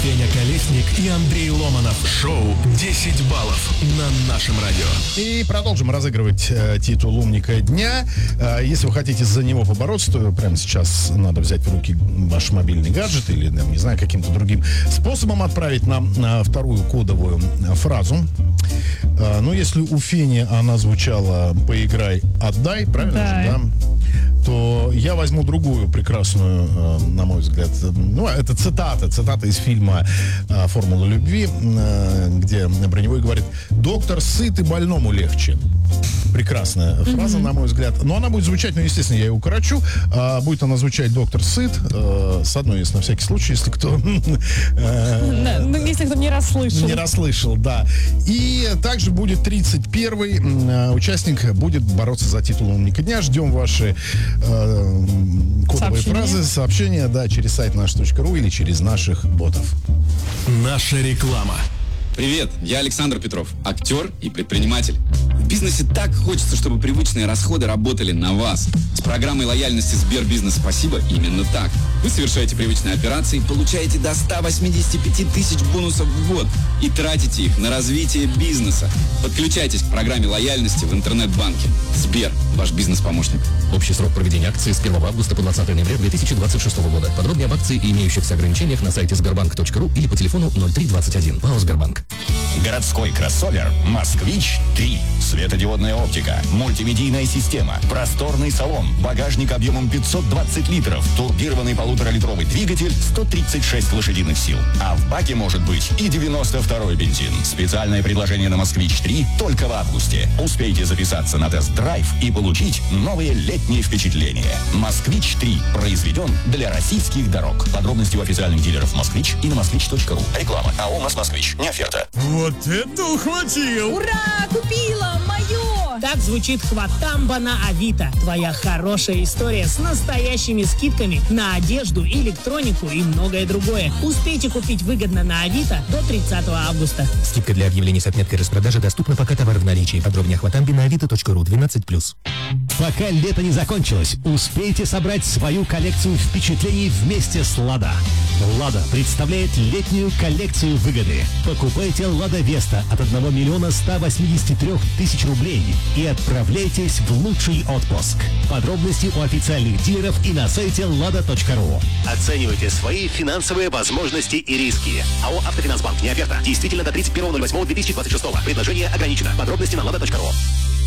Женя Колесник и Андрей Ломанов. Шоу «10 баллов» на нашем радио. И продолжим разыгрывать титул «Умника дня». Если вы хотите за него побороться, то прямо сейчас надо взять в руки ваш мобильный гаджет или, не знаю, каким-то другим способом отправить нам вторую кодовую фразу. Но если у Фени она звучала «поиграй, отдай», правильно же, да? То я возьму другую прекрасную, на мой взгляд, это цитата из фильма «Формула любви», где броневой говорит: «Доктор сыт и больному легче». Прекрасная фраза, на мой взгляд. Но она будет звучать, естественно, я ее укорочу. Будет она звучать «доктор сыт». С одной есть на всякий случай, если кто... Если кто не расслышал. Не расслышал, да. И также будет 31-й участник, будет бороться за титул «Умника дня». Ждем ваши кодовые фразы, сообщения, да, через сайт наш.ру или через наших ботов. Наша реклама. Привет, я Александр Петров, актер и предприниматель. В бизнесе так хочется, чтобы привычные расходы работали на вас. С программой лояльности Сбербизнес «Спасибо» именно так. Вы совершаете привычные операции, получаете до 185 тысяч бонусов в год и тратите их на развитие бизнеса. Подключайтесь к программе лояльности в интернет-банке. Сбер, ваш бизнес-помощник. Общий срок проведения акции с 1 августа по 20 ноября 2026 года. Подробнее об акции и имеющихся ограничениях на сайте sberbank.ru или по телефону 0321. ПАО «Сбербанк». Городской кроссовер «Москвич-3». Светодиодная оптика, мультимедийная система, просторный салон, багажник объемом 520 литров, турбированный 1,5-литровый двигатель, 136 лошадиных сил. А в баке может быть и 92-й бензин. Специальное предложение на «Москвич-3» только в августе. Успейте записаться на тест-драйв и получить новые летние впечатления. «Москвич-3» произведен для российских дорог. Подробности у официальных дилеров «Москвич» и на москвич.ру. Реклама. А у нас «Москвич». Не оферта. Вот это ухватил! Ура! Купила! Мое! Так звучит «Хватамба» на Авито. Твоя хорошая история с настоящими скидками на одежду, электронику и многое другое. Успейте купить выгодно на Авито до 30 августа. Скидка для объявлений с отметкой распродажи доступна, пока товар в наличии. Подробнее о «Хватамбе» на avito.ru 12+. Пока лето не закончилось, успейте собрать свою коллекцию впечатлений вместе с «Лада». «Лада» представляет летнюю коллекцию выгоды. Покупайте «Лада Веста» от 1 миллиона 183 тысяч рублей и отправляйтесь в лучший отпуск. Подробности у официальных дилеров и на сайте lada.ru. Оценивайте свои финансовые возможности и риски. АО «Автофинансбанк». Не оферта. Действительно до 31.08.2026. Предложение ограничено. Подробности на lada.ru.